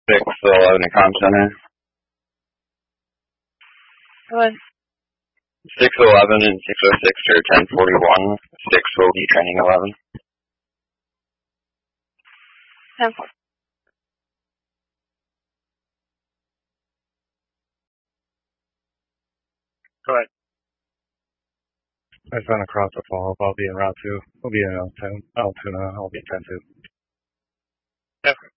611 at Comm Center. Go ahead. 611 and 606 are 1041. 6 will be training 11. 10-4. Go ahead. I sent across the follow-up. I'll be in Route 2. We'll be in Altoona. I'll be 10-2. Okay.